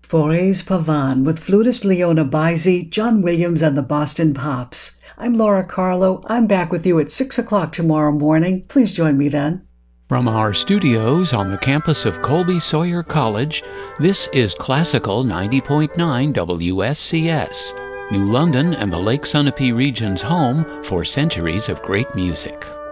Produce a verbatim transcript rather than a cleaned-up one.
Forays Pavan with flutist Leona Baisi, John Williams, and the Boston Pops. I'm Laura Carlo. I'm back with you at six o'clock tomorrow morning. Please join me then. From our studios on the campus of Colby Sawyer College, this is Classical ninety point nine W S C S, New London and the Lake Sunapee region's home for centuries of great music.